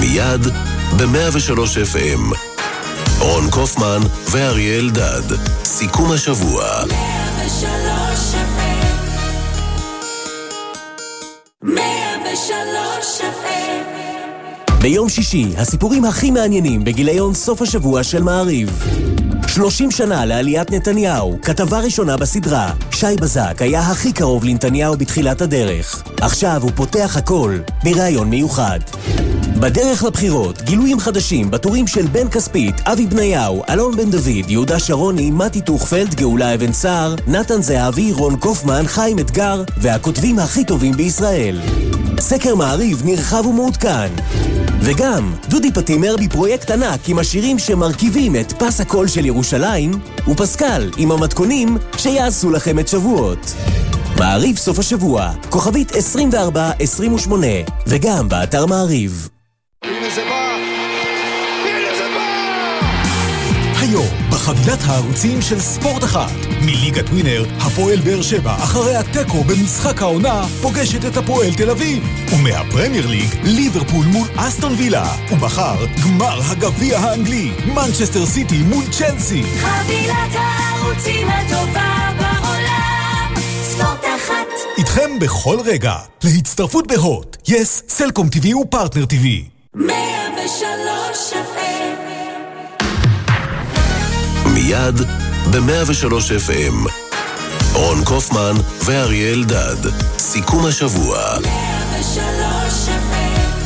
מיד ב-103 FM. רון קופמן ואריה אלדד. סיכום השבוע. 103 FM. 103 FM. ביום שישי, הסיפורים הכי מעניינים בגיליון סוף השבוע של מעריב. 30 שנה לעליית נתניהו, כתבה ראשונה בסדרה. שי בזק היה הכי קרוב לנתניהו בתחילת הדרך. עכשיו הוא פותח הכל בראיון מיוחד. בדרך לבחירות, גילויים חדשים בטורים של בן כספית, אבי בניהו, אלון בן דוד, יהודה שרוני, מתי טוכפלד, גאולה אבן סער, נתן זהבי, רון קופמן, חיים אתגר והכותבים הכי טובים בישראל. סקר מעריב נרחב ומעודכן. וגם דודי פטימר בפרויקט ענק עם השירים שמרכיבים את פס הקול של ירושלים, ופסקל עם המתכונים שיעשו לכם את שבועות. מעריב סוף השבוע, כוכבית 2428, וגם באתר מעריב. היום, בחבילת הערוצים של ספורט אחת, מליגת ווינר, הפועל באר שבע, אחרי הטקו במשחק העונה, פוגשת את הפועל תל אביב. ומהפרמייר ליג, ליברפול מול אסטון וילה. ומחר, גמר הגביע האנגלי, מנצ'סטר סיטי מול צ'לסי. חבילת הערוצים הטובה בעולם, ספורט אחת. איתכם בכל רגע, להצטרפות בהוט, יס, סלקום TV ופרטנר TV. 103 FM. מיד ב-103 FM. רון קופמן ואריה אלדד. סיכום השבוע. 103 FM.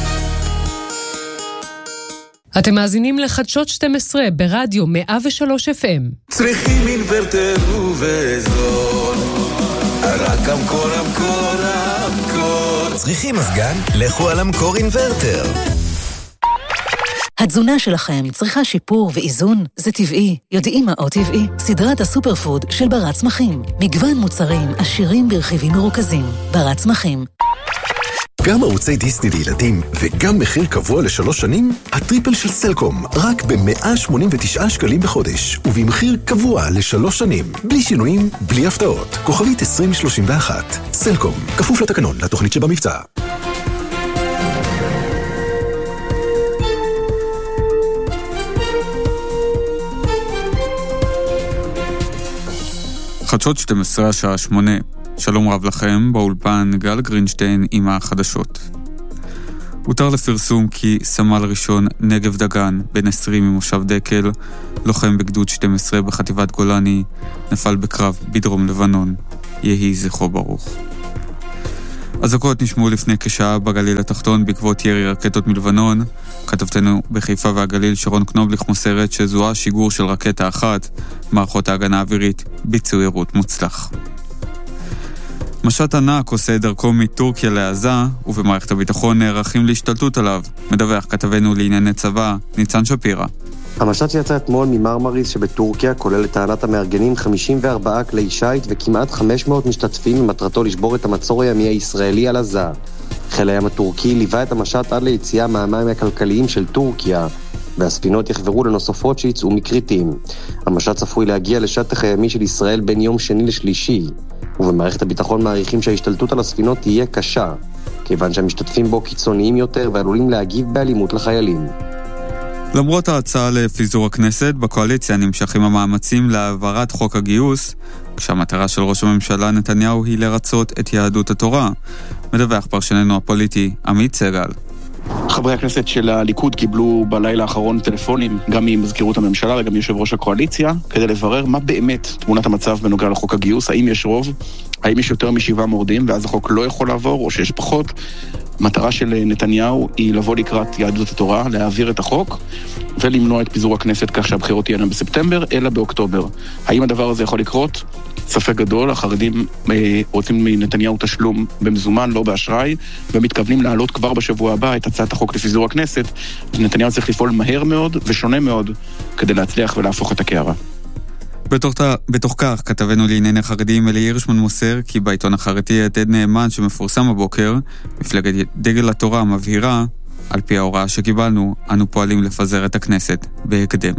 אתם מאזינים לחדשות 12 ברדיו 103 FM. צריכים אינוורטר ובזול, רק אמקור. צריכים מזגן? לכו על אמקור אינוורטר. התזונה שלכם צריכה שיפור ואיזון? זה טבעי. יודעים מה עוד טבעי? סדרת הסופר פוד של ברת צמחים. מגוון מוצרים עשירים ברכיבים מרוכזים. ברת צמחים. גם ערוצי דיסני לילדים וגם מחיר קבוע ל3 שנים? הטריפל של סלקום, רק ב-189 שקלים בחודש, ובמחיר קבוע ל3 שנים. בלי שינויים, בלי הפתעות. כוכבית 2031. סלקום, כפוף לתקנון, לתוכנית שבמבצע. חדשות 12 השעה 8. שלום רב לכם, באולפן גל גרינשטיין עם החדשות. הותר לפרסום כי סמל ראשון נגב דגן, בן 20 ממושב דקל, לוחם בגדוד 12 בחטיבת גולני, נפל בקרב בדרום לבנון. יהי זכרו ברוך. אזעקות נשמעו לפני כשעה בגליל התחתון בעקבות ירי רקטות מלבנון. כתבתנו בחיפה והגליל שרון קנובליך מוסרת שזוהה שיגור של רקטה אחת. מערכות ההגנה האווירית ביצעו יירוט מוצלח. משט ענק עושה דרכו מטורקיה לעזה, ובמערכת הביטחון נערכים להשתלטות עליו. מדווח כתבנו לענייני צבא, ניצן שפירא. המשט שיצא אתמול ממרמריס שבטורקיה כולל לטענת המארגנים 54 כלי שייט וכמעט 500 משתתפים במטרתו לשבור את המצור הימי הישראלי על עזה. חיל הים הטורקי ליווה את המשט עד ליציאה מהמים הכלכליים של טורקיה, והספינות יחברו לנוספות שיצאו מקריטים. המשט צפוי להגיע לשטח הימי של ישראל בין יום שני לשלישי, ובמערכת הביטחון מעריכים שההשתלטות על הספינות תהיה קשה, כיוון שהמשתתפים בו קיצוניים יותר ועלולים להגיב באלימות לחיילים. למרות ההצעה לפיזור הכנסת, בקואליציה נמשכים המאמצים להעברת חוק הגיוס, כשהמטרה של ראש הממשלה נתניהו היא לרצות את יהדות התורה. מדווח פרשננו הפוליטי עמית סגל. חברי הכנסת של הליכוד קיבלו בלילה האחרון טלפונים גם ממזכירות הממשלה וגם מיושב ראש הקואליציה כדי לברר מה באמת תמונת המצב בנוגע לחוק הגיוס, האם יש רוב, האם יש יותר מ7 מורדים ואז החוק לא יכול לעבור או שיש פחות. מטרה של נתניהו היא לבוא לקראת יהדות התורה, להעביר את החוק ולמנוע את פיזור הכנסת כך שהבחירות תהיינה בספטמבר אלא באוקטובר. האם הדבר הזה יכול לקרות? ספק גדול. החרדים רוצים מנתניהו תשלום במזומן, לא באשראי, ומתכוונים להעלות כבר בשבוע הבא את הצעת החוק לפיזור הכנסת. נתניהו צריך לפעול מהר מאוד ושונה מאוד כדי להצליח ולהפוך את הקערה. בתוך כך כתבנו לענייני חרדים אלי הירשמן מוסר כי בעיתון החרדי יתד נאמן שמפורסם הבוקר, מפלגת דגל התורה מבהירה, על פי ההוראה שקיבלנו, אנו פועלים לפזר את הכנסת בהקדם.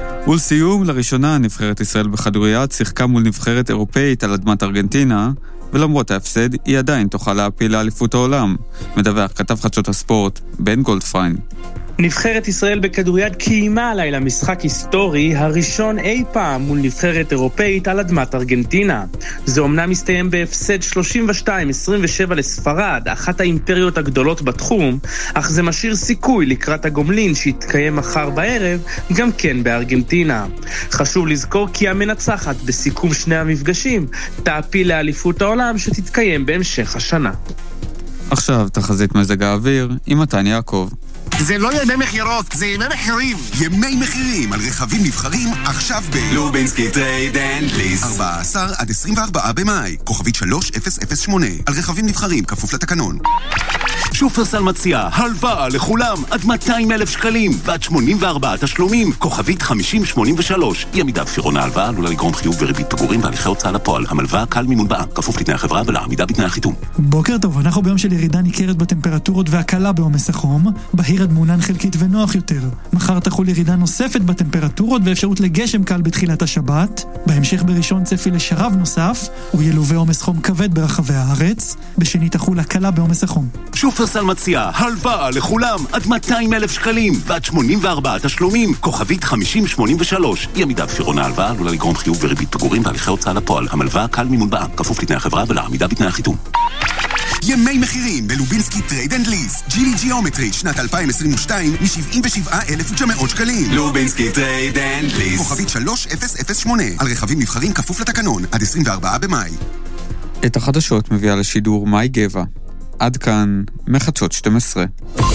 ולסיום, לראשונה נבחרת ישראל בכדוריד שיחקה מול נבחרת אירופאית על אדמת ארגנטינה, ולמרות ההפסד, היא עדיין תוכל להפיל לאליפות העולם. מדווח כתב חדשות הספורט, בן גולדפריין. נבחרת ישראל בכדוריד קיימה הלילה משחק היסטורי הראשון אי פעם מול נבחרת אירופאית על אדמת ארגנטינה. זה אומנם מסתיים בהפסד 32-27 לספרד, אחת האימפריות הגדולות בתחום, אך זה משאיר סיכוי לקראת הגומלין שיתקיים מחר בערב, גם כן בארגנטינה. חשוב לזכור כי המנצחת בסיכום שני המפגשים תעפיל לאליפות העולם שתתקיים בהמשך השנה. עכשיו תחזית מזג האוויר עם מתן יעקב. זה לא ימי מחירות, זה ימי מחירים. ימי מחירים על רכבים נבחרים עכשיו לובינסקי טרייד אנד ליס. 14 עד 24 במאי, כוכבית 3008. על רכבים נבחרים, כפוף לתקנון. שופרסל מציע הלוואה לכולם עד 200,000 שקלים ועד 84 תשלומים, כוכבית 5083. אי עמידה בפירעון ההלוואה עלולה לגרום חיוב וריבית פיגורים והליכי הוצאה לפועל. המלוואה קל מימון בע"מ, כפוף לתנאי החברה ולעמידה בתנאי החיתום. בוקר טוב, אנחנו ביום של ירידה ניכרת בטמפרטורות והקלה בעומס החום, בהיר עד מעונן חלקית ונוח יותר. מחר תחול ירידה נוספת בטמפרטורות ואפשרות לגשם קל בתחילת השבת. בהמשך בראשון צפי לשרב נוסף, הוא ילווה עומס חום כבד ברחבי הארץ. בשני תחול הקלה בעומס החום. שופרסל מציע הלוואה לכולם עד 200,000 שקלים ועד 84 תשלומים, כוכבית 5083. אי עמידה בפירעון ההלוואה עלולה לגרום חיוב וריבית פיגורים והליכי הוצאה לפועל. המלוואה קל מימון בע"מ, כפוף לתנאי החברה ולעמידה בתנאי החיתום. ימי מחירים בלובינסקי טרייד אנד ליס. ג'ילי ג'יאומטרי שנת 2022 מ-77,900 שקלים. לובינסקי טרייד אנד ליס. כוכבית 3008. על רכבים נבחרים כפוף לתקנון עד 24 במאי. את החדשות מביאה לשידור מאי גבע. עד כאן מחדשות 12.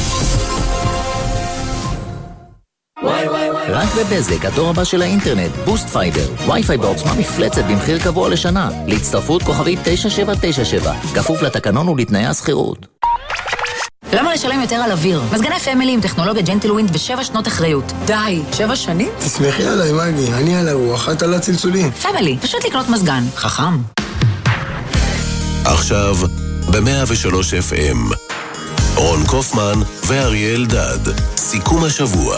רק בבזק, הדור הבא של האינטרנט, בוסט פייבר, וי-פיי בעוצמה מפלצת במחיר קבוע לשנה. להצטרפות כוכבית 9797, כפוף לתקנון ולתנאי הסחירות. למה לשלם יותר על אוויר? מזגני פמילי עם טכנולוגיה ג'נטילווינד ו7 שנות אחריות. די, 7 שנים? תסמכי עליי, מגי, אני על הרוח, את על הצלצולים. פמילי, פשוט לקנות מזגן. חכם. עכשיו ב-103 FM רון קופמן ואריה אלדד, סיכום השבוע.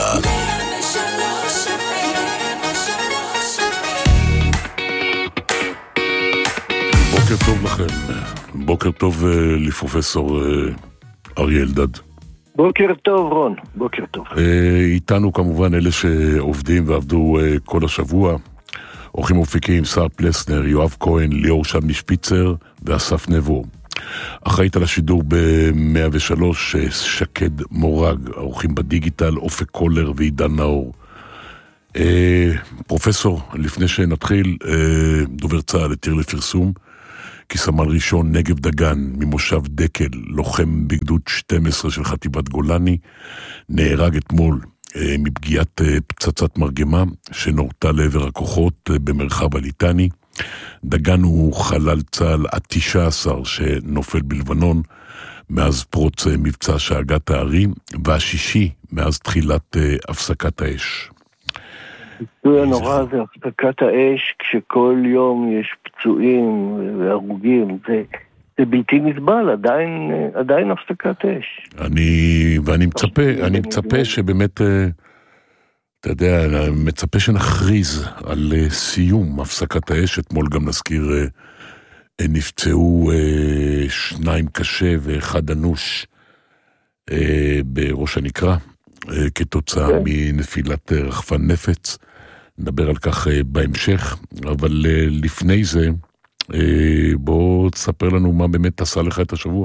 בוקר טוב לכם, בוקר טוב לפרופסור אריה אלדד. בוקר טוב רון, בוקר טוב. איתנו כמובן אלה שעובדים ועבדו כל השבוע, אורחים מופיקים, שר פלסנר, יואב כהן, ליאור שמי שפיצר ואסף נבו. אחראית על השידור ב-103 שקד מורג, האורחים בדיגיטל אופק קולר ועידן נאור. פרופסור, לפני שנתחיל, דובר צה"ל התיר לפרסום כי סמל ראשון נגב דגן ממושב דקל, לוחם בגדוד 12 של חטיבת גולני, נהרג אתמול מפגיעת פצצת מרגמה שנורתה לעבר הכוחות במרחב הליטני. דגן הוא חלל צה"ל ה-19 שנופל בלבנון מאז פרוץ מבצע שאגת הערים, והשישי מאז תחילת הפסקת האש. הביטוי הנורא זה הפסקת האש, כשכל יום יש פצועים והרוגים, זה בלתי נסבל, עדיין הפסקת אש. ואני מצפה שבאמת, אתה יודע, מצפה שנחריז על סיום הפסקת האש. אתמול גם נזכיר, נפצעו 2 קשה ו1 אנוש בראש הנקרה, כתוצאה מנפילת רחפן נפץ. נדבר על כך בהמשך, אבל לפני זה, בוא תספר לנו מה באמת עשה לך את השבוע.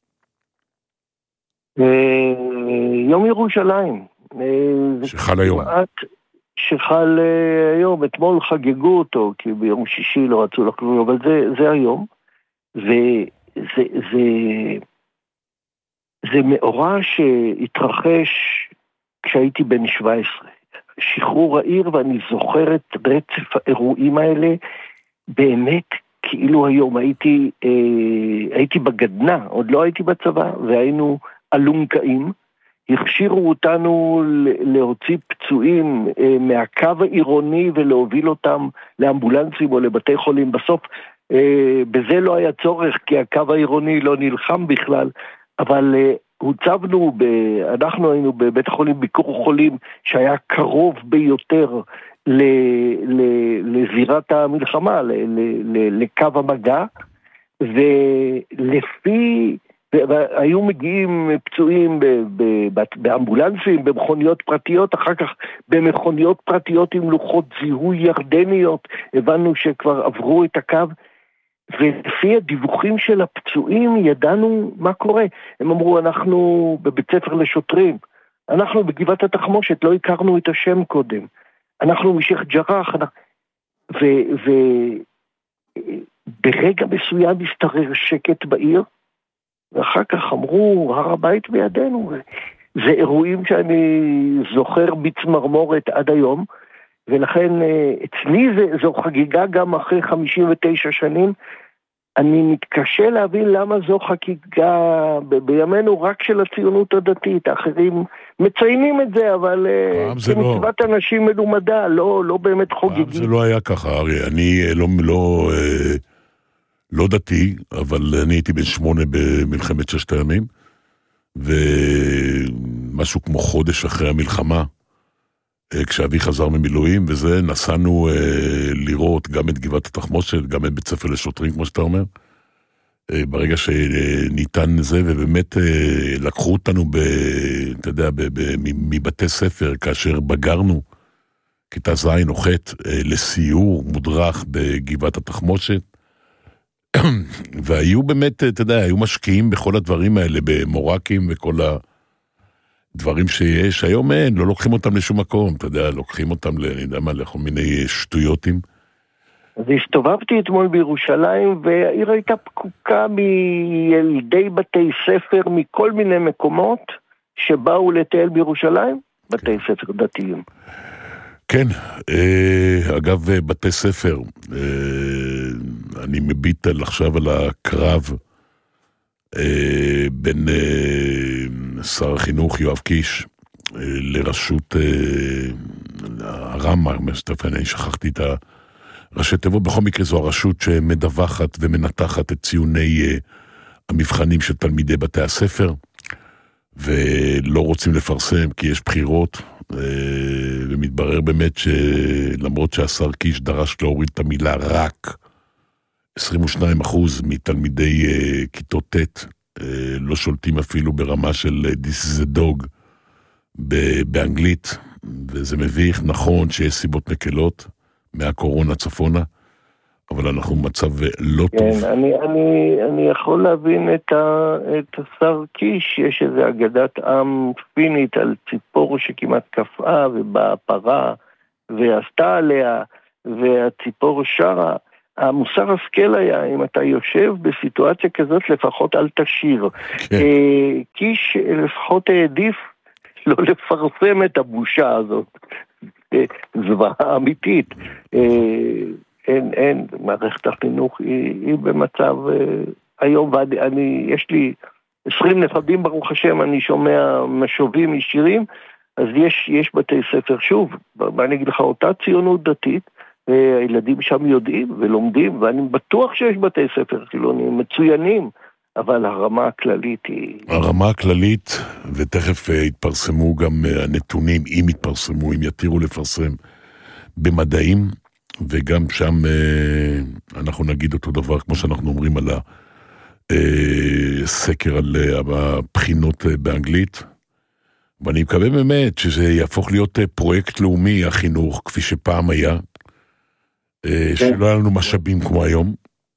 יום ירושלים. שחל היום. שחל היום, אתמול חגגו אותו, כי ביום שישי לא רצו לחגוג, אבל זה היום. זה מאורע שהתרחש כשהייתי בן 17. שחרור העיר, ואני זוכר את רצף האירועים האלה, באמת כאילו היום הייתי בגדנה, עוד לא הייתי בצבא, והיינו אלונקאים, הכשירו אותנו להוציא פצועים מהקו העירוני ולהוביל אותם לאמבולנסים או לבתי חולים. בסוף בזה לא היה צורך, כי הקו העירוני לא נלחם בכלל, אבל הוצבנו, אנחנו היינו בבית החולים ביקור חולים שהיה קרוב ביותר לזירת המלחמה, לקו המגע, ולפי, היו מגיעים פצועים באמבולנסים, במכוניות פרטיות, אחר כך במכוניות פרטיות עם לוחות זיהוי ירדניות, הבנו שכבר עברו את הקו, ולפי הדיווחים של הפצועים ידענו מה קורה. הם אמרו, אנחנו בבית ספר לשוטרים, אנחנו בגבעת התחמושת, לא הכרנו את השם קודם, אנחנו משייח' ג'ראח, וברגע מסוים הסתרר שקט בעיר, ואחר כך אמרו, הר הבית בידינו. זה אירועים שאני זוכר בצמרמורת עד היום, ולכן אצלי זו חגיגה גם אחרי 59 שנים. אני מתקשה להבין למה זו חגיגה בימינו רק של הציונות הדתית. האחרים מציינים את זה, אבל כמצוות אנשים מלומדה, לא באמת חוגגים. זה לא היה ככה, ארי. אני לא דתי, אבל אני הייתי בן 8 במלחמת 6 הימים, ומשהו כמו חודש אחרי המלחמה, כשאבי חזר ממילואים, וזה, נסענו לראות גם את גבעת התחמושת, גם את בית ספר לשוטרים, כמו שאתה אומר, ברגע שניתן זה, ובאמת לקחו אותנו, אתה יודע, מבתי ספר, כאשר בגרנו, כיתה ז' או ח', לסיור מודרך בגבעת התחמושת, והיו באמת, אתה יודע, היו משקיעים בכל הדברים האלה, במורקים וכל הדברים שיש. היום אין, לא לוקחים אותם לשום מקום, אתה יודע, לוקחים אותם, אני יודע מה, לכל מיני שטויותים. אז הסתובבתי אתמול בירושלים, והעיר הייתה פקוקה מילדי בתי ספר, מכל מיני מקומות שבאו לטייל בירושלים, בתי ספר דתיים. כן, אגב, בתי ספר, אני מביט עכשיו על הקרב בין שר החינוך יואב קיש לרשות הרמה, אני שכחתי את הראשי תיבות, בכל מקרה זו הרשות שמדווחת ומנתחת את ציוני המבחנים של תלמידי בתי הספר, ולא רוצים לפרסם כי יש בחירות, ומתברר באמת שלמרות שהשר קיש דרש להוריד את המילה רק, 22% מתלמידי כיתות ט' לא שולטים אפילו ברמה של This is a dog באנגלית, וזה מביך. נכון שיש סיבות מקלות מהקורונה צפונה, אבל אנחנו במצב לא טוב. כן, אני יכול להבין את השר קיש. יש איזו אגדת עם פינית על ציפור שכמעט קפאה ובאה פרה ועשתה עליה, והציפור שרה. המוסר השכל היה, אם אתה יושב בסיטואציה כזאת, לפחות אל תשיר. כן. קיש לפחות העדיף לא לפרסם את הבושה הזאת. זוועה אמיתית. אין, מערכת החינוך היא במצב היום, יש לי 20 נכדים ברוך השם, אני שומע משובים ישירים, אז יש בתי ספר, שוב, אני אגיד לך, אותה ציונות דתית, הילדים שם יודעים ולומדים, ואני בטוח שיש בתי ספר חילוניים מצוינים, אבל הרמה הכללית היא... הרמה הכללית, ותכף יתפרסמו גם הנתונים, אם יתפרסמו, אם יתירו לפרסם במדעים, וגם שם אנחנו נגיד אותו דבר, כמו שאנחנו אומרים על הסקר על הבחינות באנגלית, ואני מקווה באמת שזה יהפוך להיות פרויקט לאומי, החינוך, כפי שפעם היה, שלא היה לנו משאבים כמו היום,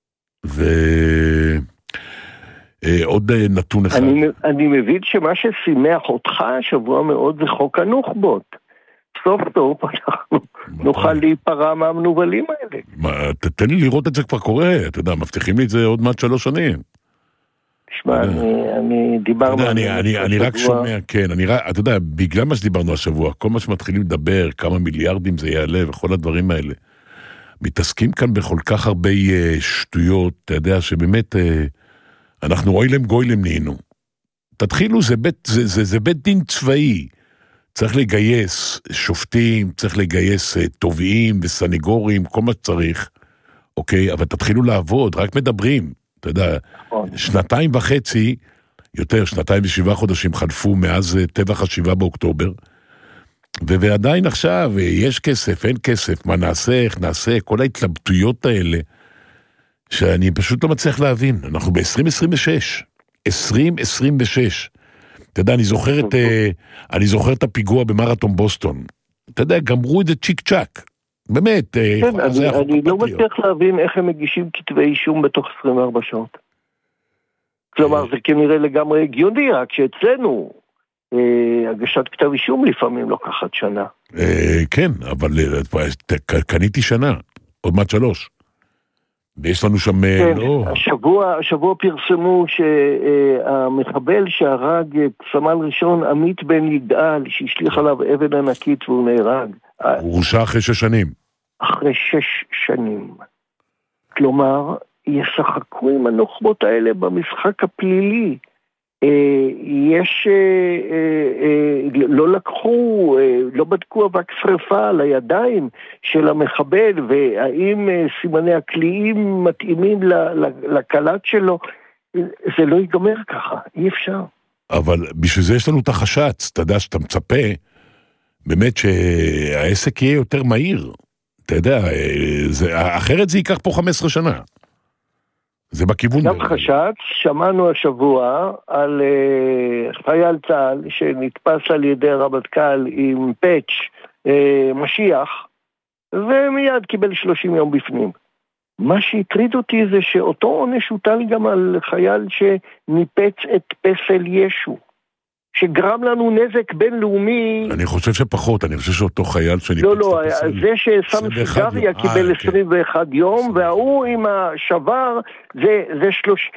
ועוד נתון אחד. אני מבין שמה ששימח אותך השבוע מאוד זה חוק הנוח'בות. סוף טוב אנחנו נוכל להיפרע מהמנובלים האלה. תן לי לראות את זה כבר קורה, אתה יודע, מבטיחים לי את זה עוד מעט 3 שנים. תשמע, אני דיברנו... אני רק שומע, כן, אתה יודע, בגלל מה שדיברנו השבוע, כל מה שמתחילים לדבר, כמה מיליארדים זה יעלה וכל הדברים האלה, מתעסקים כאן בכל כך הרבה שטויות, אתה יודע שבאמת אנחנו אוילם גוילם נהיינו. תתחילו, זה בית דין צבאי, צריך לגייס שופטים, צריך לגייס תובעים וסניגורים, כל מה שצריך, אוקיי? אבל תתחילו לעבוד, רק מדברים, אתה יודע, 2.5, יותר, 2.7 חודשים חלפו מאז טבח 7 באוקטובר, ועדיין עכשיו, יש כסף, אין כסף, מה נעשה, איך נעשה, כל ההתלבטויות האלה, שאני פשוט לא מצליח להבין. אנחנו ב-2026. 2026. אתה יודע, אני זוכר את הפיגוע במרתון בוסטון. אתה יודע, גמרו את זה צ'יק צ'ק. באמת. כן, אני לא מצליח להבין איך הם מגישים כתבי אישום בתוך 24 שעות. כלומר, זה כנראה לגמרי הגיוני, רק שאצלנו הגשת כתב אישום לפעמים לוקחת שנה. כן, אבל קניתי שנה, עוד מעט 3. ויש לנו שם... כן, השבוע פרסמו שהמחבל שהרג את סמל ראשון עמית בן יגאל, שהשליך עליו אבן ענקית והוא נהרג. הוא הורשע אחרי 6 שנים. אחרי 6 שנים. כלומר, ישחקו עם הנוחבות האלה במשחק הפלילי. לא בדקו אבק שרפה על הידיים של המחבל, והאם סימני הקליעים מתאימים לקלט שלו. זה לא ייגמר ככה, אי אפשר. אבל בשביל זה יש לנו את החשץ, אתה יודע שאתה מצפה באמת שהעסק יהיה יותר מהיר, אתה יודע, אחרת זה ייקח פה 15 שנה. זה בכיוון. גם חשץ, שמענו השבוע על חייל צה"ל שנתפס על ידי הרמטכ"ל עם פאץ' משיח, ומיד קיבל 30 יום בפנים. מה שהטריד אותי זה שאותו עונש הוטל גם על חייל שניפץ את פסל ישו, שגרם לנו נזק בינלאומי. אני חושב שפחות, אני חושב שאותו חייל שניפץ את הפסל. זה ששם סיגריה קיבל 21 יום, והוא עם השבר זה 30.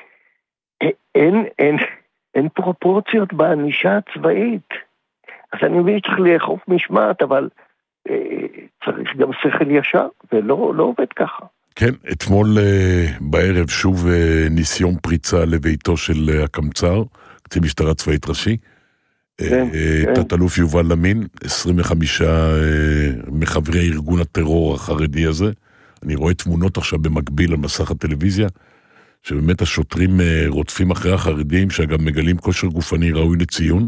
אין פרופורציות בענישה הצבאית. אז אני מבין שצריך לאכוף משמעת, אבל צריך גם שכל ישר, ולא עובד ככה. כן, אתמול בערב שוב ניסיון פריצה לביתו של הקמצ"ר, קצין משטרה צבאית ראשי, תת-אלוף יובל למין, 25 מחברי ארגון הטרור החרדי הזה. אני רואה תמונות עכשיו במקביל על מסך הטלוויזיה, שבאמת השוטרים רודפים אחרי החרדים, שאגם מגלים כושר גופני ראוי לציון.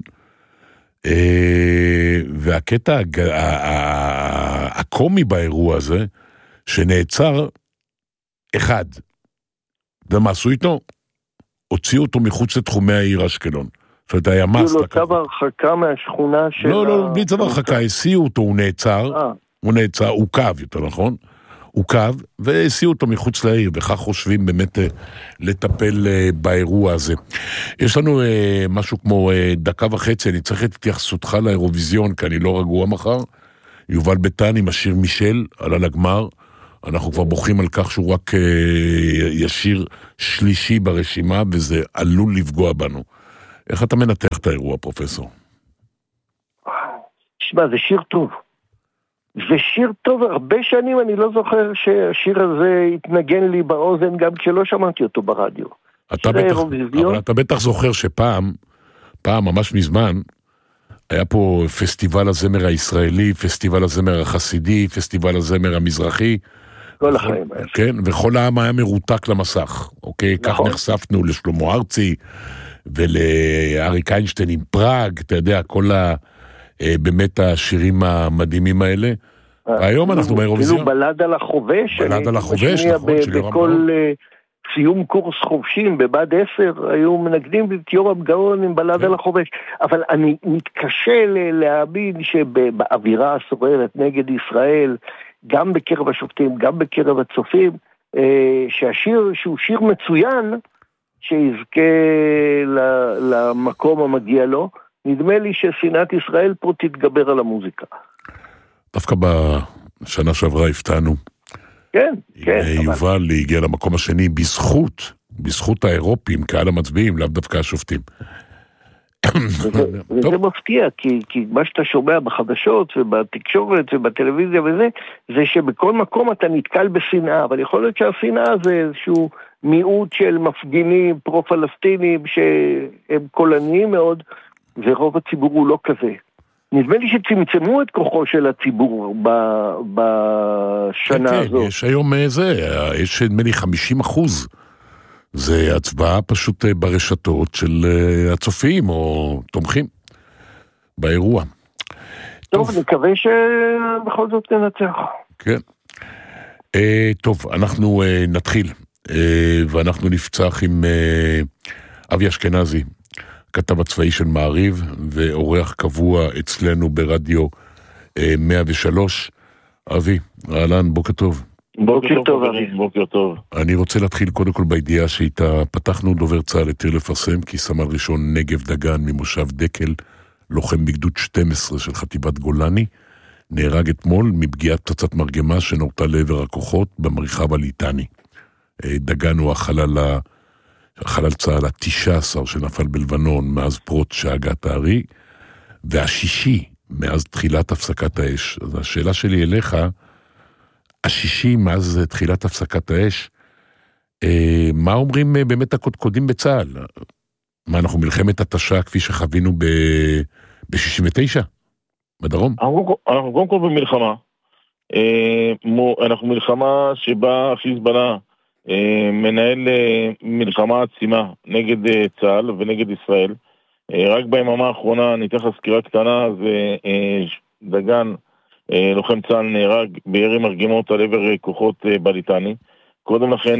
והקטע הקומי באירוע הזה, שנעצר אחד. אתה מה עשו איתו? הוציאו אותו מחוץ לתחומי העיר אשקלון. זאת אומרת, היה מס. לא צו הרחקה מהשכונה של... לא, בלי צו הרחקה, הסיעו אותו, הוא נעצר, הוא קו יותר, נכון? הוא קו, והסיעו אותו מחוץ לעיר, וכך חושבים באמת לטפל באירוע הזה. יש לנו משהו כמו 1.5 דקות, אני צריך את התייחסותך לאירוויזיון, כי אני לא רגוע מחר. יובל ביטן עם השיר מישל, עלה לגמר. אנחנו כבר בוכים על כך שהוא רק ישיר שלישי ברשימה, וזה עלול לפגוע בנו. איך אתה מנתח את האירוע, פרופסור? תשמע, זה שיר טוב. זה שיר טוב, הרבה שנים אני לא זוכר שהשיר הזה התנגן לי באוזן, גם כשלא שמעתי אותו ברדיו. אבל אתה בטח זוכר שפעם, ממש מזמן, היה פה פסטיבל הזמר הישראלי, פסטיבל הזמר החסידי, פסטיבל הזמר המזרחי. כל החיים. כן, וכל העם היה מרותק למסך, אוקיי? כך נחשפנו לשלמה ארצי, ולאריק איינשטיין עם פראג, אתה יודע, כל באמת השירים המדהימים האלה. והיום אנחנו באירוויזיון. אפילו בלד על החובש. בלד על החובש, נכון. בכל סיום קורס חובשים בבד 10, היו מנגנים את יורם גאון עם בלד על החובש. אבל אני מתקשה להאמין שבאווירה הסוררת נגד ישראל, גם בקרב השופטים, גם בקרב הצופים, שהשיר, שהוא שיר מצוין, שיזכה למקום המגיע לו, נדמה לי ששנאת ישראל פה תתגבר על המוזיקה. דווקא בשנה שעברה הפתענו. כן. יובל הגיע למקום השני בזכות האירופים, קהל המצביעים, לאו דווקא השופטים. וזה מפתיע, כי מה שאתה שומע בחדשות ובתקשורת ובטלוויזיה וזה, זה שבכל מקום אתה נתקל בשנאה, אבל יכול להיות שהשנאה זה איזשהו מיעוט של מפגינים פרו-פלסטינים שהם קולניים מאוד, ורוב הציבור הוא לא כזה. נדמה לי שצמצמו את כוחו של הציבור בשנה הזו. כן, יש היום יש נדמה לי 50%. זה הצבעה פשוט ברשתות של הצופים או תומכים באירוע. טוב, נקווה שבכל זאת ננצח. כן. טוב, אנחנו נתחיל ואנחנו נפצח עם אבי אשכנזי, כתב הצבאי של מעריב, ואורח קבוע אצלנו ברדיו 103. אבי, אהלן, בוקר טוב. בוקר טוב, אבי. בוקר טוב. אני רוצה להתחיל קודם כל בידיעה שאיתה פתחנו. דובר צה"ל התיר לפרסם כי סמל ראשון נגב דגן ממושב דקל, לוחם בגדוד 12 של חטיבת גולני, נהרג אתמול מפגיעת פצצת מרגמה שנורתה לעבר הכוחות במרחב הליטני. דגן הוא החלל צה"ל ה-19 שנפל בלבנון מאז פרוץ שאגת הארי, והשישי מאז תחילת הפסקת האש. אז השאלה שלי אליך, השישי מאז תחילת הפסקת האש, מה אומרים באמת הקודקודים בצה"ל? מה, אנחנו מלחמת התשה כפי שחווינו ב-69? בדרום? אנחנו קודם כל במלחמה. אנחנו מלחמה שבה חיזבאללה מנהל מלחמה עצימה נגד צה"ל ונגד ישראל. רק ביממה האחרונה, אני אתן לך סקירה קטנה, זה דגן, לוחם צה"ל, נהרג בירי מרגמות על עבר כוחות בליטני. קודם לכן...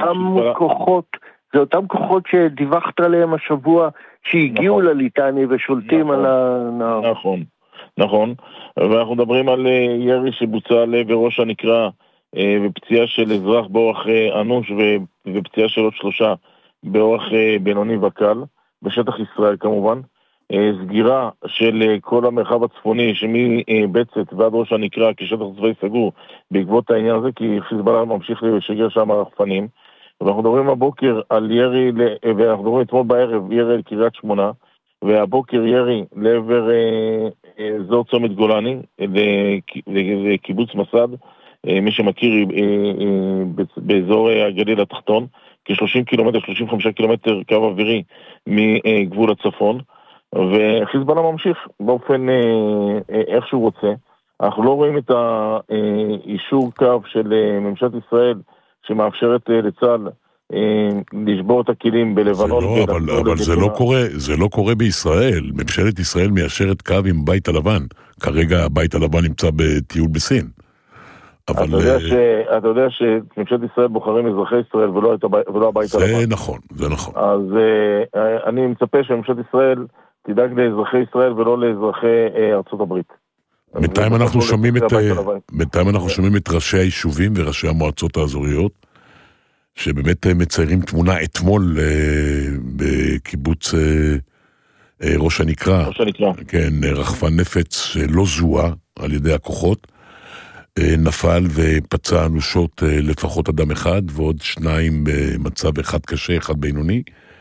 זה אותם כוחות שדיווחת עליהם השבוע שהגיעו לליטני ושולטים על הנהר. נכון. ואנחנו מדברים על ירי שבוצע לעבר ראש הנקרה, ופציעה של אזרח באורח אנוש ופציעה של עוד 3 באורח בינוני וקל, בשטח ישראל כמובן. סגירה של כל המרחב הצפוני שמבצת ועד ראש הנקרה כשטח צבאי סגור בעקבות העניין הזה, כי חיזבאללה ממשיך לשגר שם רחפנים. ואנחנו מדברים הבוקר על ירי, ואנחנו מדברים אתמול בערב ירי על קריית שמונה, והבוקר ירי לעבר אזור צומת גולני, לקיבוץ מסד, מי שמכיר באזור הגליל התחתון, כ-30 קילומטר, 35 קילומטר קו אווירי מגבול הצפון, וחיזבאללה ממשיך באופן איך שהוא רוצה. אנחנו לא רואים את האישור קו של ממשלת ישראל שמאפשרת לצה"ל לשבור את הכלים בלבנון. אבל זה לא קורה בישראל. ממשלת ישראל מיישרת קו עם בית הלבן. כרגע הבית הלבן נמצא בטיול בסין. אתה יודע שממשלת ישראל בוחרים אזרחי ישראל ולא הבית הלבן. זה נכון. אז אני מצפה שממשלת ישראל תדאג לאזרחי ישראל ולא לאזרחי ארצות הברית. בינתיים אנחנו שומעים את ראשי היישובים וראשי המועצות האזוריות, שבאמת מציירים תמונה אתמול בקיבוץ ראש הנקרה. כן, רחפן נפץ שלא זוהה על ידי הכוחות, נפל ופצע אנושות לפחות אדם אחד, ועוד 2 במצב אחד קשה, אחד בינוני.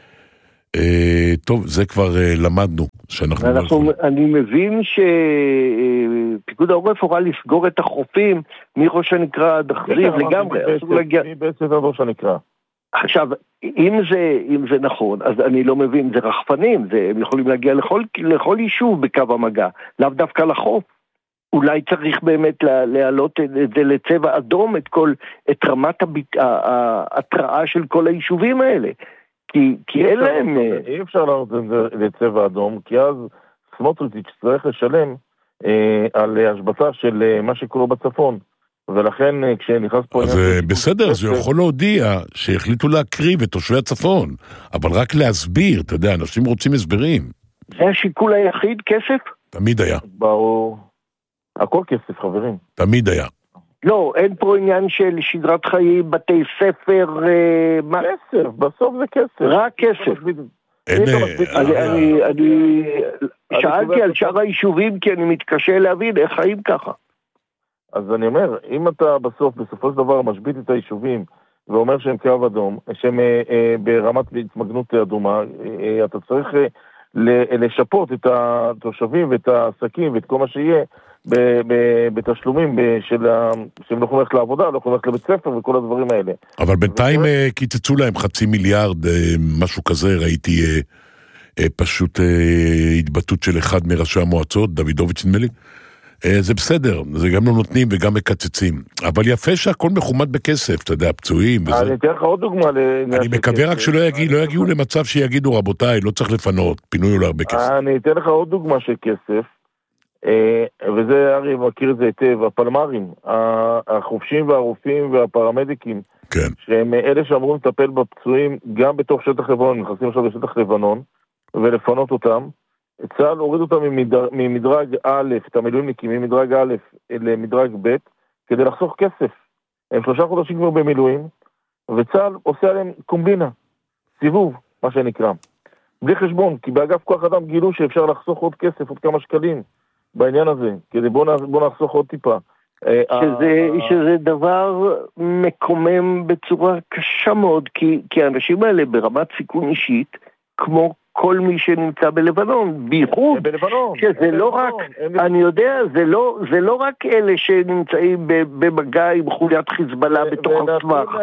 טוב, זה כבר למדנו אני מבין שפיקוד העורף הוראה לסגור את החופים מראש הנקרה עד אכזיב לגמרי. מי בעצם ראש הנקרה? עכשיו, אם זה נכון, אז אני לא מבין, זה רחפנים, הם יכולים להגיע לכל יישוב בקו המגע, לאו דווקא לחוף. אולי צריך באמת להעלות את זה לצבע אדום, את רמת ההתראה של כל היישובים האלה. כי אין להם... אי אפשר להראות את זה לצבע אדום, כי אז סמוטריץ' צריך לשלם על השבתה של מה שקורה בצפון, ולכן כשנכנס פה... אז בסדר, זה יכול להודיע שהחליטו להקריב את תושבי הצפון, אבל רק להסביר, אתה יודע, אנשים רוצים הסברים. זה השיקול היחיד, כסף? תמיד היה. ברור. הכל כסף, חברים. תמיד היה. לא, אין פה עניין של שגרת חיים, בתי ספר, כסף, בסוף זה כסף. רק כסף. אני שאלתי על שאר היישובים כי אני מתקשה להבין איך חיים ככה. אז אני אומר, אם אתה בסופו של דבר משבית את היישובים ואומר שהם קו אדום, שהם ברמת התמגנות אדומה, אתה צריך לשפות את התושבים ואת העסקים ואת כל מה שיהיה בתשלומים שהם לא יכולים ללכת לעבודה, לא יכולים ללכת לבית ספר וכל הדברים האלה. אבל בינתיים קיצצו להם 500 מיליארד, משהו כזה, ראיתי פשוט התבטאות של אחד מראשי המועצות, דוידוביץ' נדמה לי. זה בסדר, זה גם לא נותנים וגם מקצצים. אבל יפה שהכל מחומד בכסף, אתה יודע, פצועים וזה. אני אתן לך עוד דוגמה. אני מקווה רק שלא יגיעו למצב שיגידו, רבותיי, לא צריך לפנות, פינוי עולה הרבה כסף. אני אתן לך עוד דוגמה של כסף, וזה, ארי מכיר את זה היטב, הפלמרים, החופשים והרופאים והפרמדיקים, כן. שהם אלה שאמורים לטפל בפצועים גם בתוך שטח לבנון, נכנסים עכשיו לשטח לבנון, ולפנות אותם. צה"ל הוריד אותם ממדרג א', את המילואימניקים, ממדרג א' למדרג ב', כדי לחסוך כסף. הם 3 חודשים כבר במילואים, וצה"ל עושה עליהם קומבינה, סיבוב, מה שנקרא. בלי חשבון, כי באגף כוח אדם גילו שאפשר לחסוך עוד כסף, עוד כמה שקלים בעניין הזה, כדי בוא נחסוך עוד טיפה. שזה דבר מקומם בצורה קשה מאוד, כי האנשים האלה ברמת סיכון אישית, כמו כל מי שנמצא בלבנון, בייחוד, שזה לא רק, אני יודע, זה לא רק אלה שנמצאים במגע עם חוליית חיזבאללה בתוך הטווח,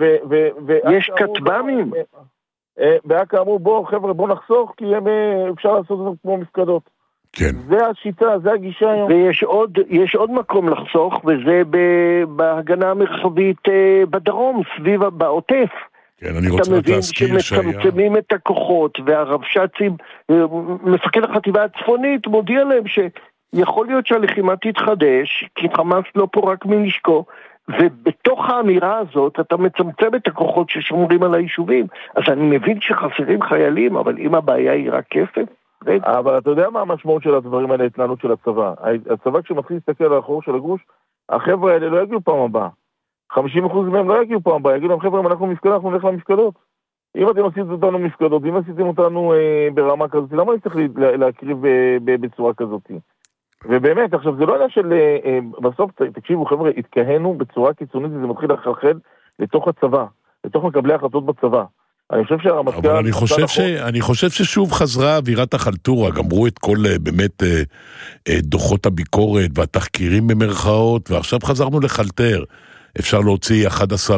יש כטב"מים. באקה אמרו, בוא נחסוך, כי אפשר לעשות את זה כמו מפקדות. כן. זה השיטה, זה הגישה היום. ויש עוד מקום לחסוך, וזה בהגנה המרחבית בדרום, סביב בעוטף. כן, אני רוצה להזכיר שמצמצמים את הכוחות, והרבש"צים, מפקד החטיבה הצפונית, מודיע להם שיכול להיות שהלחימה תתחדש, כי חמאס לא פורק מנשקו, ובתוך האמירה הזאת אתה מצמצם את הכוחות ששומרים על היישובים. אז אני מבין שחסרים חיילים, אבל אם הבעיה היא רק כסף, אבל אתה יודע מה המשמעות של הדברים האלה, התנהלות של הצבא? הצבא כשמתחיל להסתכל על האחור של הגרוש, החבר'ה האלה לא יגיעו פעם הבאה. 50% מהם לא יגיעו פעם הבאה, יגידו להם חבר'ה, אם אנחנו מפקדות, אנחנו נלך למפקדות. אם אתם עשיתם אותנו מפקדות, אם עשיתם אותנו ברמה כזאת, למה אני צריך להקריב בצורה כזאת? ובאמת, עכשיו זה לא עניין של, בסוף, תקשיבו חבר'ה, התכהנו בצורה קיצונית, וזה מתחיל לחלחל לתוך הצבא, לתוך מקבלי החלטות בצבא. אני חושב שהרמטכ"ל... אבל אני חושב ששוב חזרה אווירת החלטורה, גמרו את כל באמת דוחות הביקורת והתחקירים במרכאות, ועכשיו חזרנו לחלטר. אפשר להוציא 11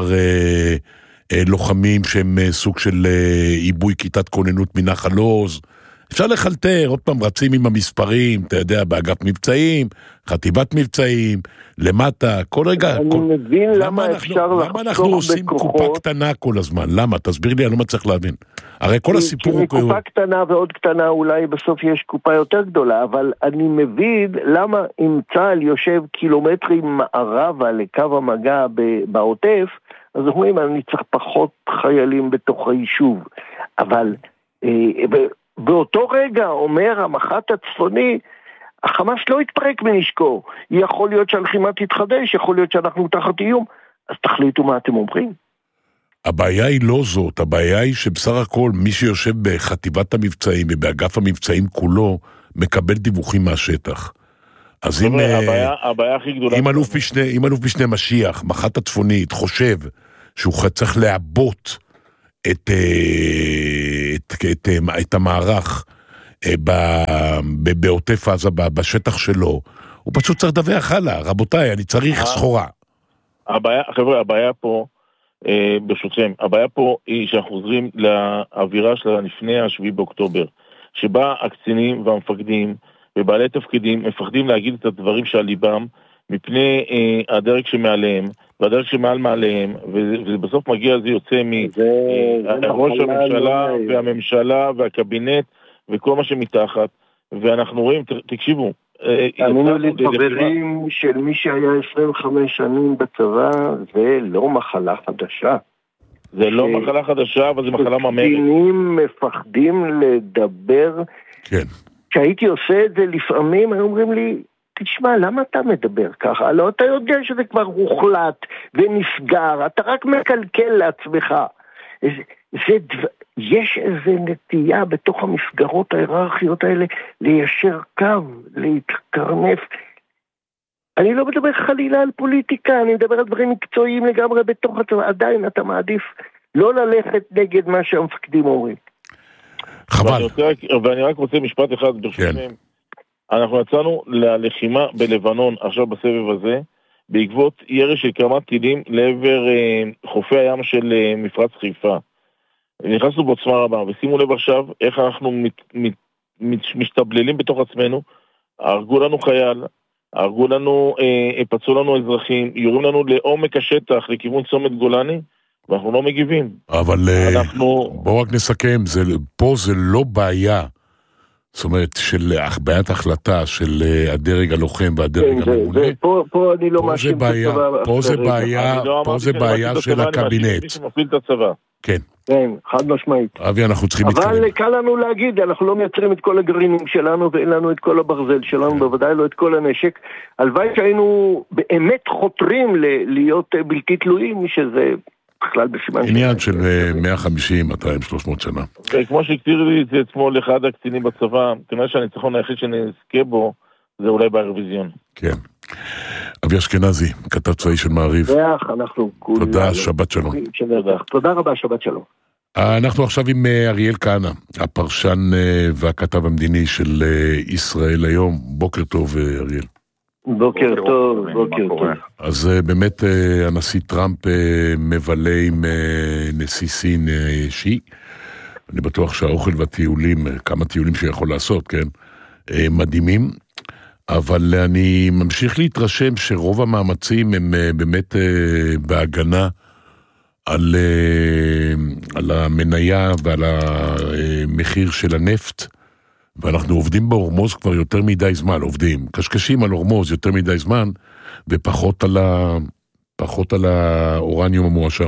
לוחמים שהם סוג של עיבוי כיתת כוננות מנחל עוז. אפשר לחלטר, עוד פעם רצים עם המספרים, אתה יודע, באגף מבצעים, חטיבת מבצעים, למטה, כל רגע. אני מבין למה אפשר לחסוך בכוחות. למה אנחנו עושים קופה קטנה כל הזמן? למה? תסביר לי, אני לא מצליח להבין. הרי כל הסיפור הוא... כי מקופה קטנה ועוד קטנה אולי בסוף יש קופה יותר גדולה, אבל אני מבין למה אם צה"ל יושב קילומטרים מערבה לקו המגע בעוטף, אז אומרים, אני צריך פחות חיילים בתוך היישוב. אבל... באותו רגע אומר המח"ט הצפוני, החמאס לא יתפרק מנשקו, יכול להיות שהלחימה תתחדש, יכול להיות שאנחנו תחת איום, אז תחליטו מה אתם אומרים. הבעיה היא לא זאת, הבעיה היא שבסך הכל מי שיושב בחטיבת המבצעים ובאגף המבצעים כולו, מקבל דיווחים מהשטח. אז הבעיה הכי גדולה... אם אלוף משנה משיח, מח"ט הצפונית, חושב שהוא צריך לעבות את המערך בעוטף עזה, בשטח שלו, הוא פשוט צריך לדווח הלאה, רבותיי, אני צריך סחורה. חבר'ה, הבעיה פה, ברשותכם, הבעיה פה היא שאנחנו חוזרים לאווירה שלה לפני ה7 באוקטובר, שבה הקצינים והמפקדים ובעלי תפקידים מפחדים להגיד את הדברים שעל ליבם, מפני הדרג שמעליהם, והדרג שמעליהם, ובסוף מגיע זה יוצא מראש הממשלה והממשלה והקבינט וכל מה שמתחת, ואנחנו רואים, תקשיבו, תאמינו לי, חברים של מי שהיה 25 שנים בצבא, זה לא מחלה חדשה. זה לא מחלה חדשה, אבל זה מחלה ממרת. קצינים מפחדים לדבר. כן. כשהייתי עושה את זה לפעמים, היו אומרים לי, תשמע, למה אתה מדבר ככה? לא, אתה יודע שזה כבר הוחלט ונסגר, אתה רק מקלקל לעצמך. יש איזו נטייה בתוך המסגרות ההיררכיות האלה ליישר קו, להתקרנף. אני לא מדבר חלילה על פוליטיקה, אני מדבר על דברים מקצועיים לגמרי בתוך הצבא. עדיין אתה מעדיף לא ללכת נגד מה שהמפקדים אומרים. חבל. ואני רק רוצה משפט אחד ברשותכם. כן. אנחנו יצאנו ללחימה בלבנון עכשיו בסבב הזה, בעקבות ירי של כמה טילים לעבר חופי הים של מפרץ חיפה. נכנסנו בעוצמה רבה, ושימו לב עכשיו איך אנחנו משתבללים בתוך עצמנו, הרגו לנו חייל, הרגו לנו, פצעו לנו אזרחים, יורים לנו לעומק השטח, לכיוון צומת גולני, ואנחנו לא מגיבים. אבל בואו רק נסכם, פה זה לא בעיה זאת אומרת, של בעיית החלטה של הדרג הלוחם והדרג הממונה. פה אני לא מאשים את הצבא. פה זה בעיה של הקבינט. שמפעיל את הצבא. כן. כן, חד משמעית. אבי, אנחנו צריכים להתקדם. אבל קל לנו להגיד, אנחנו לא מייצרים את כל הגרעינים שלנו, ואין לנו את כל הברזל שלנו, בוודאי לא את כל הנשק. הלוואי שהיינו באמת חותרים להיות בלתי תלויים, שזה בכלל בסימן. עניין של 150, 200, 300 שנה. כמו שהקטיר לי את זה אתמול אחד הקצינים בצבא, כנראה שהניצחון היחיד שנזכה בו, זה אולי באירוויזיון. כן. אבי אשכנזי, כתב צבאי של מעריב. תודה, שבת שלום. תודה רבה, שבת שלום. אנחנו עכשיו עם אריאל כהנא, הפרשן והכתב המדיני של ישראל היום. בוקר טוב, אריאל. בוקר טוב, בוקר טוב. אז באמת הנשיא טראמפ מבלה עם נשיא סין שי. אני בטוח שהאוכל והטיולים, כמה טיולים שיכול לעשות, כן, מדהימים. אבל אני ממשיך להתרשם שרוב המאמצים הם באמת בהגנה על המניה ועל המחיר של הנפט, ואנחנו עובדים בהורמוז כבר יותר מדי זמן, קשקשים על הורמוז יותר מדי זמן, ופחות על האורניום המואשר.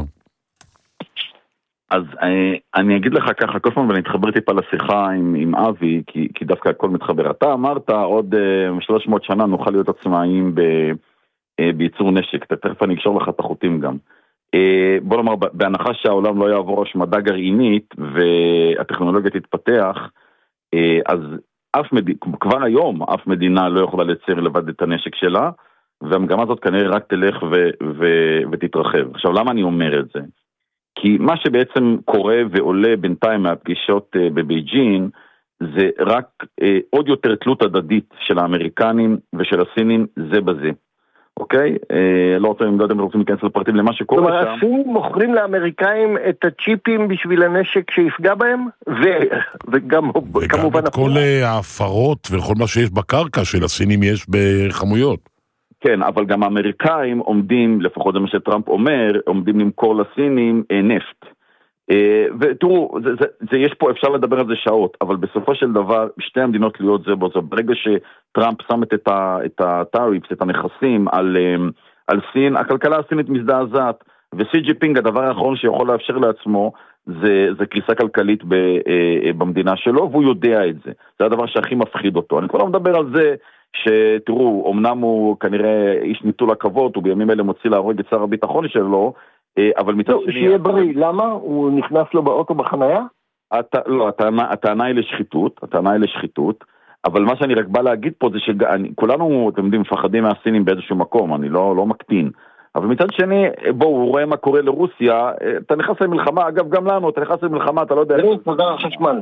אז אני אגיד לך ככה, כל פעם, ואני אתחבר טיפה לשיחה עם אבי, כי דווקא הכל מתחבר. אתה אמרת, עוד 300 שנה נוכל להיות עצמאיים בייצור נשק, תכף אני אקשור לך את החוטים גם. בוא נאמר, בהנחה שהעולם לא יעבור השמדה גרעינית, והטכנולוגיה תתפתח, אז כבר היום אף מדינה לא יכולה לייצר לבד את הנשק שלה, והמגמה הזאת כנראה רק תלך ותתרחב. עכשיו, למה אני אומר את זה? כי מה שבעצם קורה ועולה בינתיים מהפגישות בבייג'ין, זה רק עוד יותר תלות הדדית של האמריקנים ושל הסינים זה בזה. אוקיי? לא יודעים אם רוצים להיכנס לפרטים למה שקורה שם. הסינים מוכרים לאמריקאים את הצ'יפים בשביל הנשק שיפגע בהם, וגם כמובן כל ההפרות וכל מה שיש בקרקע של הסינים יש בחמויות. כן, אבל גם האמריקאים עומדים, לפחות זה מה שטראמפ אומר, עומדים למכור לסינים נפט. ותראו, יש פה, אפשר לדבר על זה שעות, אבל בסופו של דבר, שתי המדינות להיות זה בו, ברגע שטראמפ שם את הטאריפס, את הנכסים על סין, הכלכלה הסינית מזדעזעת, וסי ג'יפינג, הדבר האחרון שיכול לאפשר לעצמו, זה קריסה כלכלית במדינה שלו, והוא יודע את זה. זה הדבר שהכי מפחיד אותו. אני כבר לא מדבר על זה, שתראו, אמנם הוא כנראה איש ניטול הכבוד, הוא בימים אלה מוציא להרוג את שר הביטחון שלו, אבל מצד שני... שיהיה בריא, למה? הוא נכנס לו באוטו בחנייה? לא, הטענה היא לשחיתות, אבל מה שאני רק בא להגיד פה זה שכולנו, אתם יודעים, מפחדים מהסינים באיזשהו מקום, אני לא מקטין, אבל מצד שני, הוא רואה מה קורה לרוסיה, אתה נכנס למלחמה, אגב גם לנו, אתה נכנס למלחמה, אתה לא יודע... למי חזר החשמל?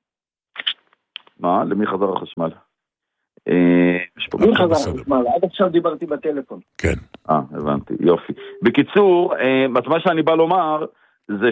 מה? למי חזר החשמל? מי חזר החשמל? עד עכשיו דיברתי בטלפון. כן. הבנתי, יופי. בקיצור, מה שאני בא לומר, זה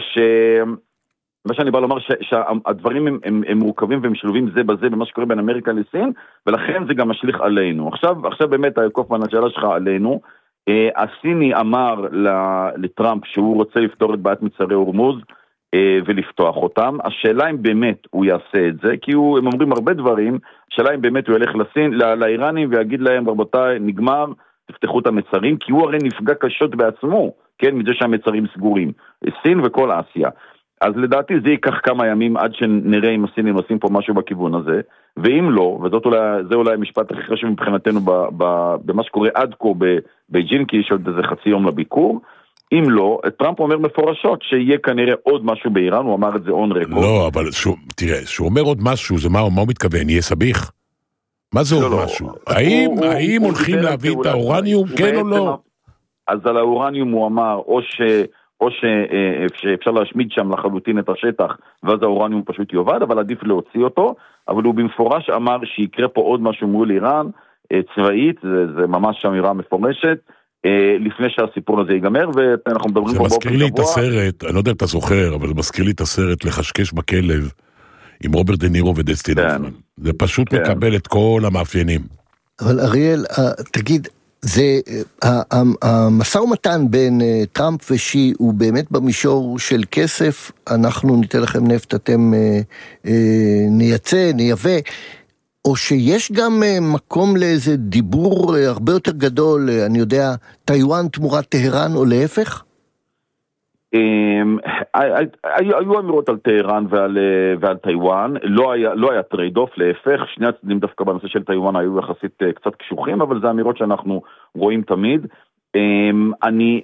שהדברים הם מורכבים והם שלובים זה בזה במה שקורה בין אמריקה לסין, ולכן זה גם משליך עלינו. עכשיו באמת, קופמן, השאלה שלך עלינו, הסיני אמר לטראמפ שהוא רוצה לפתור את בעיית מצרי הורמוז, ולפתוח אותם. השאלה אם באמת הוא יעשה את זה, כי הם אומרים הרבה דברים, השאלה אם באמת הוא ילך לאיראנים ויגיד להם, רבותיי, נגמר, תפתחו את המצרים, כי הוא הרי נפגע קשות בעצמו, כן, מזה שהמצרים סגורים, סין וכל אסיה. אז לדעתי זה ייקח כמה ימים עד שנראה אם הסינים עושים פה משהו בכיוון הזה, ואם לא, וזה אולי המשפט הכי חשוב מבחינתנו במה שקורה עד כה בבייג'ין, כי יש עוד איזה חצי יום לביקור, אם לא, טראמפ אומר מפורשות שיהיה כנראה עוד משהו באיראן, הוא אמר את זה און רקורד. לא, אבל תראה, שהוא אומר עוד משהו, זה מה הוא מתכוון, יהיה סביך? מה זה עוד משהו? האם הולכים להביא את האורניום, כן או לא? אז על האורניום הוא אמר, או שאפשר להשמיד שם לחלוטין את השטח, ואז האורניום פשוט יובד, אבל עדיף להוציא אותו, אבל הוא במפורש אמר שיקרה פה עוד משהו מול איראן, צבאית, זה ממש אמירה מפורשת, לפני שהסיפור הזה ייגמר, ואנחנו מדברים פה באופן גבוה. זה מזכיר לי את הסרט, אני לא יודע אם אתה זוכר, אבל זה מזכיר לי את הסרט לחשקש בכלב, עם רוברט דה נירו ודסטין הופמן. זה פשוט מקבל את כל המאפיינים. אבל אריאל, תגיד, זה, המשא ומתן בין טראמפ ושי הוא באמת במישור של כסף, אנחנו ניתן לכם נפט, אתם נייצא, נייבא, או שיש גם מקום לאיזה דיבור הרבה יותר גדול, אני יודע, טיואן תמורת טהרן או להפך? היו אמירות על טהרן ועל טיואן, לא היה טרייד אוף, להפך, שני הצדדים דווקא בנושא של טיואן היו יחסית קצת קשוחים, אבל זה אמירות שאנחנו רואים תמיד. אני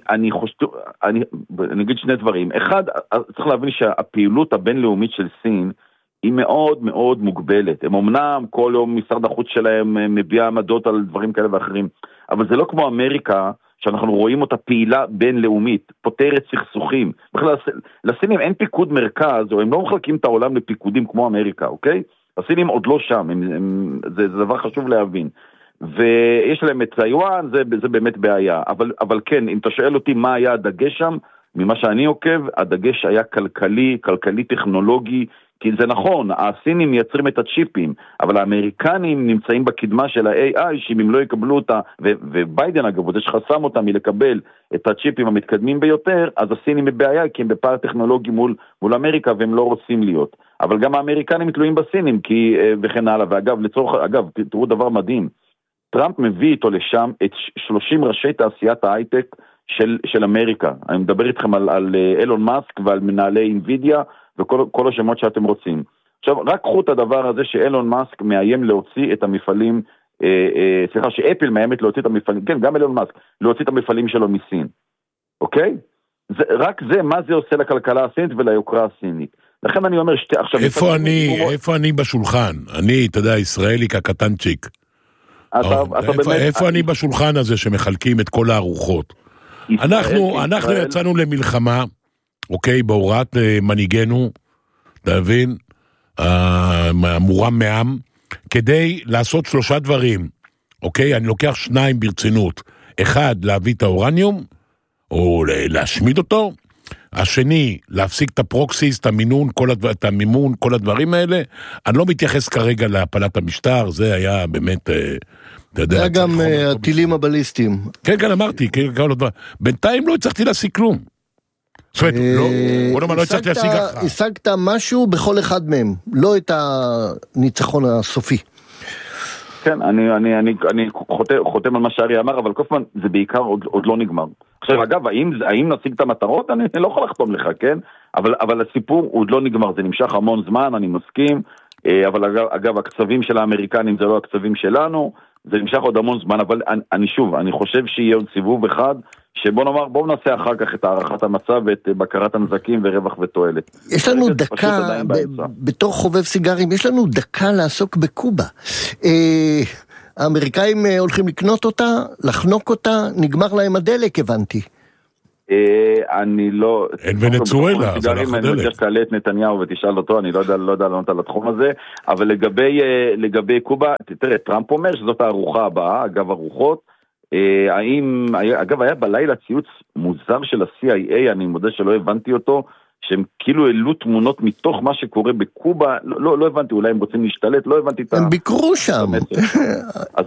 אגיד שני דברים. אחד, צריך להבין שהפעילות הבינלאומית של סין היא מאוד מאוד מוגבלת. הם אמנם כל יום משרד החוץ שלהם מביע עמדות על דברים כאלה ואחרים, אבל זה לא כמו אמריקה, שאנחנו רואים אותה פעילה בינלאומית, פותרת סכסוכים. בכלל, לסינים אין פיקוד מרכז, או הם לא מחלקים את העולם לפיקודים כמו אמריקה, אוקיי? הסינים עוד לא שם, זה דבר חשוב להבין. ויש להם את טיואן, זה באמת בעיה. אבל כן, אם אתה שואל אותי מה היה הדגש שם, ממה שאני עוקב, הדגש היה כלכלי טכנולוגי, כי זה נכון, הסינים מייצרים את הצ'יפים, אבל האמריקנים נמצאים בקדמה של ה-AI, שאם הם לא יקבלו אותה, וביידן אגב, זה שחסם אותם מלקבל את הצ'יפים המתקדמים ביותר, אז הסינים בבעיה, כי הם בפער טכנולוגי מול אמריקה, והם לא רוצים להיות. אבל גם האמריקנים תלויים בסינים, וכן הלאה. ואגב, תראו דבר מדהים, טראמפ מביא איתו לשם את 30 ראשי תעשיית ההייטק של אמריקה. אני מדבר איתכם על אילון מאסק ועל מנהלי אינווידיה, וכל השמות שאתם רוצים. עכשיו, רק קחו את הדבר הזה שאילון מאסק מאיים להוציא את המפעלים, שאפל מאיימת להוציא את המפעלים, כן, גם אילון מאסק, להוציא את המפעלים שלו מסין. אוקיי? רק זה, מה זה עושה לכלכלה הסינית וליוקרה הסינית. לכן אני אומר, עכשיו... איפה אני בשולחן? אני, אתה יודע, ישראלי כקטנצ'יק. איפה אני בשולחן הזה שמחלקים את כל הארוחות? אנחנו יצאנו למלחמה, אוקיי, בהוראת מנהיגנו, להבין, מורם מעם, כדי לעשות 3 דברים, אוקיי? אני לוקח 2 ברצינות. 1, להביא את האורניום, או להשמיד אותו. השני, להפסיק את הפרוקסיס, את המימון, כל הדברים האלה. אני לא מתייחס כרגע להפלת המשטר, זה היה באמת... זה גם הטילים הבליסטיים. כן, אמרתי, בינתיים לא הצלחתי להשיג כלום. לא הצלחתי להשיג אחר. השגת משהו בכל אחד מהם, לא את הניצחון הסופי. כן, אני חותם על מה שארי אמר, אבל קופמן זה בעיקר עוד לא נגמר. עכשיו, אגב, האם נשיג את המטרות? אני לא יכול לחתום לך, כן? אבל הסיפור עוד לא נגמר, זה נמשך המון זמן, אני מסכים, אבל אגב, הקצבים של האמריקנים זה לא הקצבים שלנו, זה נמשך עוד המון זמן, אבל אני חושב שיהיה עוד סיבוב אחד, שבוא נאמר, בואו נעשה אחר כך את הערכת המצב ואת בקרת הנזקים ורווח ותועלת. יש לנו דקה, בתור חובב סיגרים, יש לנו דקה לעסוק בקובה. האמריקאים הולכים לקנות אותה, לחנוק אותה, נגמר להם הדלק, הבנתי. אני לא... אין ונצואלה, זה לא חדלת. אני צריך תעלה את נתניהו ותשאל אותו, אני לא יודע לענות על התחום הזה, אבל לגבי קובה, תראה, טראמפ אומר שזאת הארוחה הבאה, אגב ארוחות, אגב היה בלילה ציוץ מוזר של ה-CIA, אני מודה שלא הבנתי אותו, שהם כאילו העלו תמונות מתוך מה שקורה בקובה, לא הבנתי, אולי הם רוצים להשתלט, לא הבנתי את הם ביקרו שם. אז